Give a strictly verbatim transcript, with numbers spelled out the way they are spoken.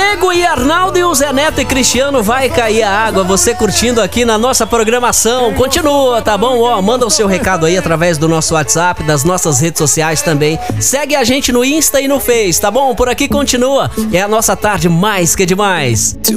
Diego e Arnaldo e o Zé Neto e Cristiano, vai cair a água. Você curtindo aqui na nossa programação. Continua, tá bom? Ó, manda o seu recado aí através do nosso WhatsApp, das nossas redes sociais também. Segue a gente no Insta e no Face, tá bom? Por aqui continua. É a nossa tarde mais que demais.